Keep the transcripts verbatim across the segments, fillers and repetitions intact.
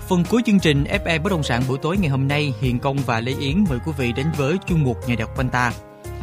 Phần cuối chương trình ép em Bất động sản buổi tối ngày hôm nay, Hiền Công và Lê Yến mời quý vị đến với chuyên mục Nhà đẹp quanh ta.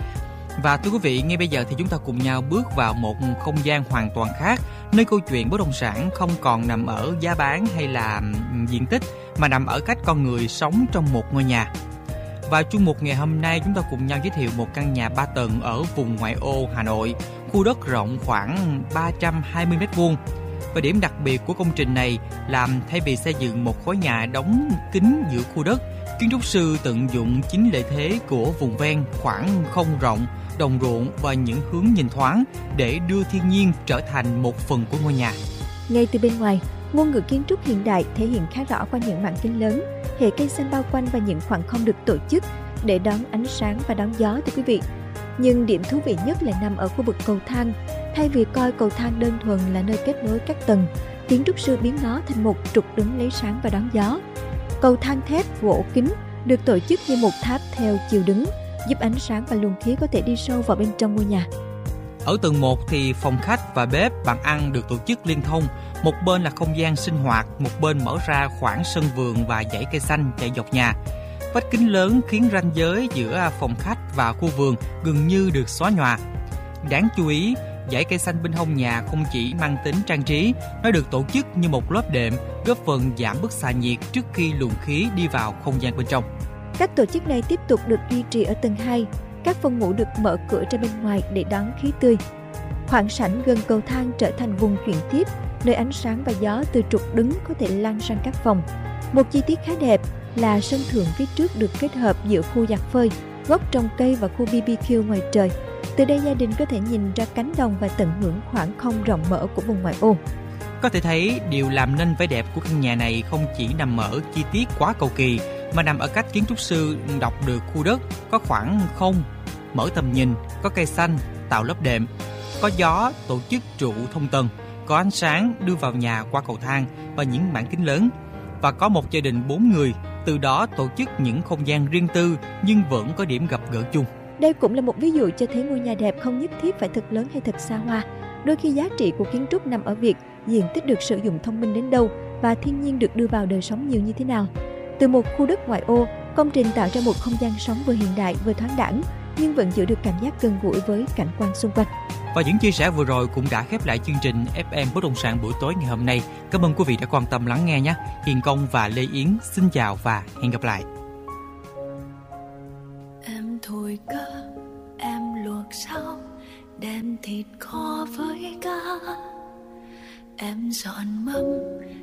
Và thưa quý vị, ngay bây giờ thì chúng ta cùng nhau bước vào một không gian hoàn toàn khác, nơi câu chuyện bất động sản không còn nằm ở giá bán hay là diện tích, mà nằm ở cách con người sống trong một ngôi nhà. Và chuyên mục ngày hôm nay chúng ta cùng nhau giới thiệu một căn nhà ba tầng ở vùng ngoại ô Hà Nội, khu đất rộng khoảng ba trăm hai mươi mét vuông. Và điểm đặc biệt của công trình này là thay vì xây dựng một khối nhà đóng kín giữa khu đất, kiến trúc sư tận dụng chính lợi thế của vùng ven, khoảng không rộng, đồng ruộng và những hướng nhìn thoáng để đưa thiên nhiên trở thành một phần của ngôi nhà. Ngay từ bên ngoài, ngôn ngữ kiến trúc hiện đại thể hiện khá rõ qua những mảng kính lớn, hệ cây xanh bao quanh và những khoảng không được tổ chức để đón ánh sáng và đón gió thưa quý vị. Nhưng điểm thú vị nhất là nằm ở khu vực cầu thang. Thay vì coi cầu thang đơn thuần là nơi kết nối các tầng, kiến trúc sư biến nó thành một trục đứng lấy sáng và đón gió. Cầu thang thép gỗ kính được tổ chức như một tháp theo chiều đứng, giúp ánh sáng và luồng khí có thể đi sâu vào bên trong ngôi nhà. Ở tầng một thì phòng khách và bếp, bàn ăn được tổ chức liên thông. Một bên là không gian sinh hoạt, một bên mở ra khoảng sân vườn và dãy cây xanh chạy dọc nhà. Vách kính lớn khiến ranh giới giữa phòng khách và khu vườn gần như được xóa nhòa. Đáng chú ý, dãy cây xanh bên hông nhà không chỉ mang tính trang trí, nó được tổ chức như một lớp đệm, góp phần giảm bức xạ nhiệt trước khi luồng khí đi vào không gian bên trong. Các tổ chức này tiếp tục được duy trì ở tầng hai. Các phòng ngủ được mở cửa ra bên ngoài để đón khí tươi. Khoảng sảnh gần cầu thang trở thành vùng chuyển tiếp, nơi ánh sáng và gió từ trục đứng có thể lan sang các phòng. Một chi tiết khá đẹp là sân thượng phía trước được kết hợp giữa khu giặt phơi, gốc trồng cây và khu bê bê kiu ngoài trời. Từ đây gia đình có thể nhìn ra cánh đồng và tận hưởng khoảng không rộng mở của vùng ngoại ô. Có thể thấy điều làm nên vẻ đẹp của căn nhà này không chỉ nằm ở chi tiết quá cầu kỳ, mà nằm ở cách kiến trúc sư đọc được khu đất có khoảng không, mở tầm nhìn, có cây xanh, tạo lớp đệm, có gió, tổ chức trụ thông tầng, có ánh sáng đưa vào nhà qua cầu thang và những mảng kính lớn, và có một gia đình bốn người, từ đó tổ chức những không gian riêng tư nhưng vẫn có điểm gặp gỡ chung. Đây cũng là một ví dụ cho thấy ngôi nhà đẹp không nhất thiết phải thật lớn hay thật xa hoa. Đôi khi giá trị của kiến trúc nằm ở việc diện tích được sử dụng thông minh đến đâu và thiên nhiên được đưa vào đời sống nhiều như thế nào. Từ một khu đất ngoại ô, công trình tạo ra một không gian sống vừa hiện đại vừa thoáng đãng, nhưng vẫn giữ được cảm giác gần gũi với cảnh quan xung quanh. Và những chia sẻ vừa rồi cũng đã khép lại chương trình ép em Bất động sản buổi tối ngày hôm nay. Cảm ơn quý vị đã quan tâm lắng nghe nhé. Hiền Công và Lê Yến xin chào và hẹn gặp lại. Em thổi ca, em luộc rau, đem thịt kho với cá, em dọn mâm